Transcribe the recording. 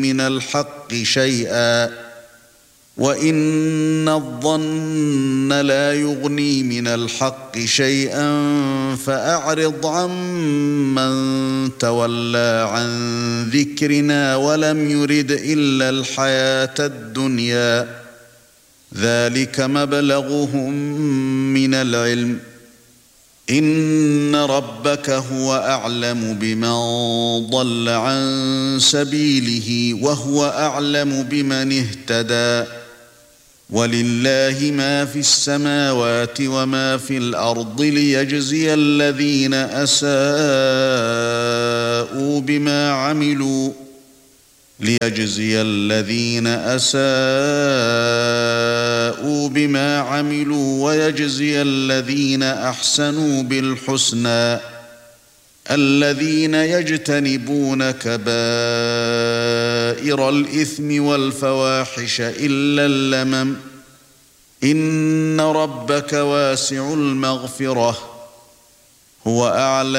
من الحق شيئا وإن الظن لا يغني من الحق شيئا فأعرض عمن تولى عن ذكرنا ولم يرد إلا الحياة الدنيا ذلك مبلغهم من العلم إن ربك هو أعلم بمن ضل عن سبيله وهو أعلم بمن اهتدى ولله ما في السماوات وما في الأرض ليجزي الذين أساءوا بما عملوا ويجزي الذين أحسنوا بالحسنى الذين يجتنبون كبائر الإثم والفواحش إلا اللمم إن ربك واسع المغفرة هو أعلم